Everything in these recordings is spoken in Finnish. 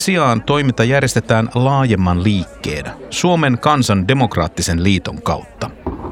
Sijaan toiminta järjestetään laajemman liikkeen, Suomen Kansan Demokraattisen Liiton kautta.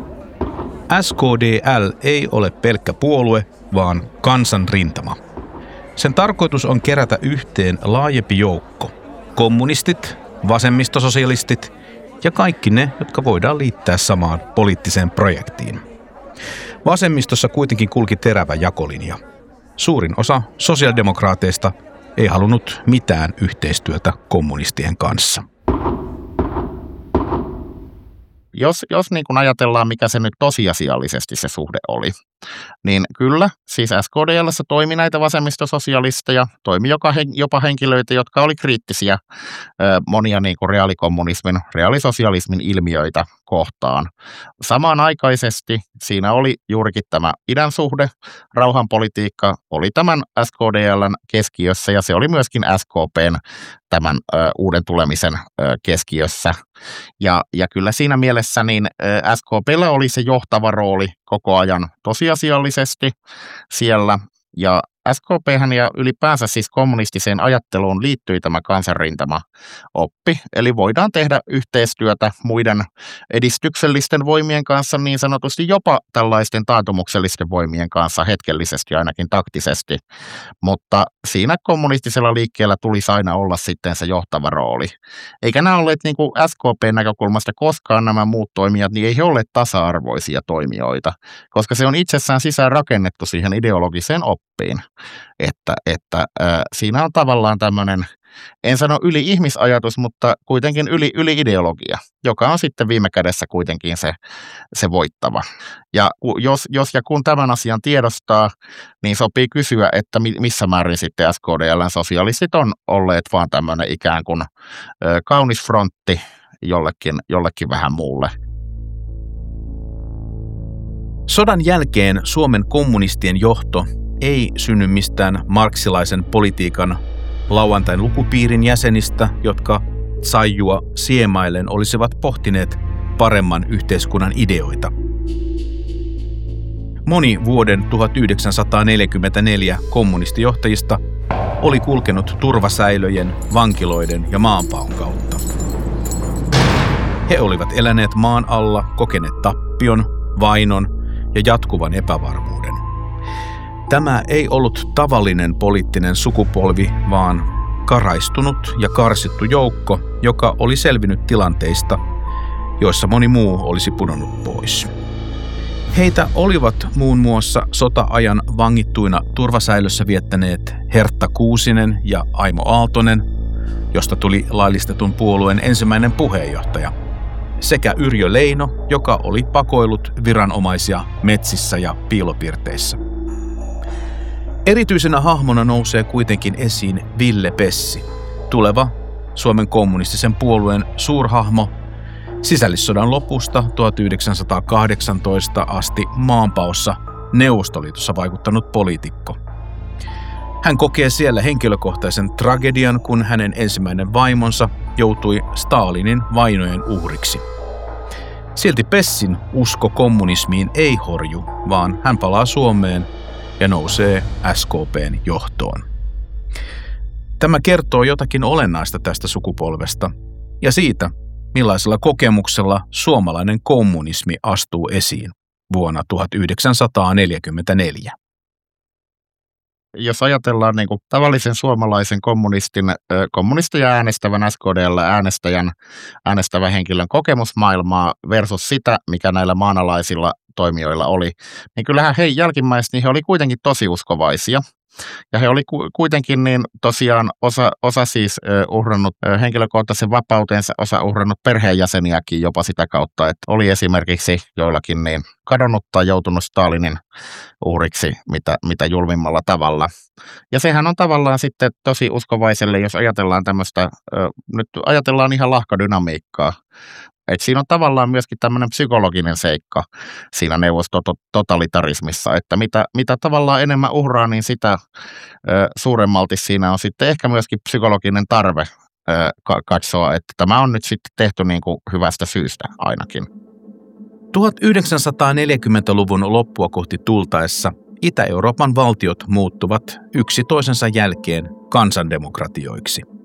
SKDL ei ole pelkkä puolue, vaan kansanrintama. Sen tarkoitus on kerätä yhteen laajempi joukko. Kommunistit, vasemmistososialistit ja kaikki ne, jotka voidaan liittää samaan poliittiseen projektiin. Vasemmistossa kuitenkin kulki terävä jakolinja. Suurin osa sosiaalidemokraateista ei halunnut mitään yhteistyötä kommunistien kanssa. Jos niin kun ajatellaan, mikä se nyt tosiasiallisesti se suhde oli, niin kyllä, siis SKDL:ssä toimi näitä vasemmistososialisteja, toimi jopa henkilöitä, jotka oli kriittisiä monia niin kuin reaalikommunismin, reaalisosialismin ilmiöitä kohtaan. Samanaikaisesti siinä oli juurikin tämä idän suhde, rauhanpolitiikka oli tämän SKDL:n keskiössä ja se oli myöskin SKP:n tämän uuden tulemisen keskiössä. Ja kyllä siinä mielessä niin SKP:llä oli se johtava rooli koko ajan tosiasiallisesti siellä, ja SKP:hän ja ylipäänsä siis kommunistiseen ajatteluun liittyi tämä kansanrintama-oppi, eli voidaan tehdä yhteistyötä muiden edistyksellisten voimien kanssa, niin sanotusti jopa tällaisten taantumuksellisten voimien kanssa hetkellisesti, ainakin taktisesti, mutta siinä kommunistisella liikkeellä tulisi aina olla sitten se johtava rooli. Eikä nämä olleet niin kuin SKP:n näkökulmasta koskaan nämä muut toimijat, niin ei he ole tasa-arvoisia toimijoita, koska se on itsessään sisään rakennettu siihen ideologiseen oppiin. Että siinä on tavallaan tämmöinen, en sano yli-ihmisajatus, mutta kuitenkin yli-ideologia, joka on sitten viime kädessä kuitenkin se voittava. Ja jos ja kun tämän asian tiedostaa, niin sopii kysyä, että missä määrin sitten SKDL:n sosialistit on olleet vaan tämmöinen ikään kuin kaunis frontti jollekin vähän muulle. Sodan jälkeen Suomen kommunistien johto ei synny mistään marksilaisen politiikan lauantain lukupiirin jäsenistä, jotka tsaijua siemaillen olisivat pohtineet paremman yhteiskunnan ideoita. Moni vuoden 1944 kommunistijohtajista oli kulkenut turvasäilöjen, vankiloiden ja maanpaon kautta. He olivat eläneet maan alla, kokeneet tappion, vainon ja jatkuvan epävarmuuden. Tämä ei ollut tavallinen poliittinen sukupolvi, vaan karaistunut ja karsittu joukko, joka oli selvinnyt tilanteista, joissa moni muu olisi pudonnut pois. Heitä olivat muun muassa sota-ajan vangittuina turvasäilössä viettäneet Hertta Kuusinen ja Aimo Aaltonen, josta tuli laillistetun puolueen ensimmäinen puheenjohtaja, sekä Yrjö Leino, joka oli pakoillut viranomaisia metsissä ja piilopirteissä. Erityisenä hahmona nousee kuitenkin esiin Ville Pessi, tuleva Suomen kommunistisen puolueen suurhahmo, sisällissodan lopusta 1918 asti maanpaossa Neuvostoliitossa vaikuttanut poliitikko. Hän kokee siellä henkilökohtaisen tragedian, kun hänen ensimmäinen vaimonsa joutui Stalinin vainojen uhriksi. Silti Pessin usko kommunismiin ei horju, vaan hän palaa Suomeen ja nousee SKP:n johtoon. Tämä kertoo jotakin olennaista tästä sukupolvesta ja siitä, millaisella kokemuksella suomalainen kommunismi astuu esiin vuonna 1944. Jos ajatellaan niin kuin tavallisen suomalaisen kommunisteja äänestävän äänestävän henkilön kokemusmaailmaa versus sitä, mikä näillä maanalaisilla toimijoilla oli, niin kyllähän he jälkimmäiset niin he oli kuitenkin tosi uskovaisia. Ja he oli kuitenkin niin tosiaan osa siis uhrannut henkilökohtaisen vapautensa, osa uhrannut perheenjäseniäkin jopa sitä kautta, että oli esimerkiksi joillakin niin kadonnut tai joutunut Stalinin uhriksi mitä julmimmalla tavalla. Ja sehän on tavallaan sitten tosi uskovaiselle, jos ajatellaan tämmöistä, nyt ajatellaan ihan lahkodynamiikkaa. Et siinä on tavallaan myöskin tämmöinen psykologinen seikka siinä neuvostototalitarismissa, että mitä tavallaan enemmän uhraa, niin sitä suuremmalti siinä on sitten ehkä myöskin psykologinen tarve katsoa, että tämä on nyt sitten tehty niin kuin hyvästä syystä ainakin. 1940-luvun loppua kohti tultaessa Itä-Euroopan valtiot muuttuvat yksi toisensa jälkeen kansandemokratioiksi.